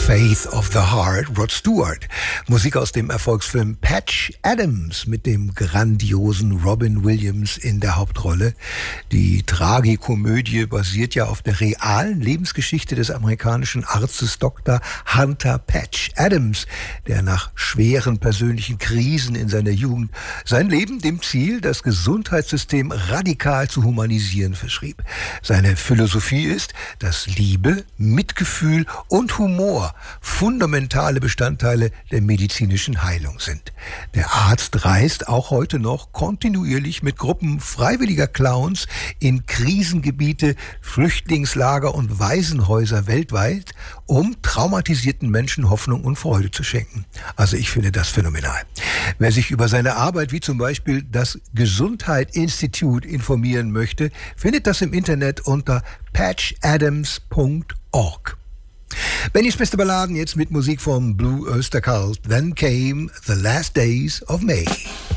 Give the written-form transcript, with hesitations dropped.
Faith of the Heart, Rod Stewart. Musik aus dem Erfolgsfilm Patch Adams mit dem grandiosen Robin Williams in der Hauptrolle. Die Tragikomödie basiert ja auf der realen Lebensgeschichte des amerikanischen Arztes Dr. Hunter Patch Adams, der nach schweren persönlichen Krisen in seiner Jugend sein Leben dem Ziel, das Gesundheitssystem radikal zu humanisieren, verschrieb. Seine Philosophie ist, dass Liebe, Mitgefühl und Humor fundamentale Bestandteile der medizinischen Heilung sind. Der Arzt reist auch heute noch kontinuierlich mit Gruppen freiwilliger Clowns in Krisengebiete, Flüchtlingslager und Waisenhäuser weltweit, um traumatisierten Menschen Hoffnung und Freude zu schenken. Also ich finde das phänomenal. Wer sich über seine Arbeit wie zum Beispiel das Gesundheit Institute informieren möchte, findet das im Internet unter patchadams.org. Bennys beste Balladen jetzt mit Musik vom Blue Oyster Cult. Then Came the Last Days of May.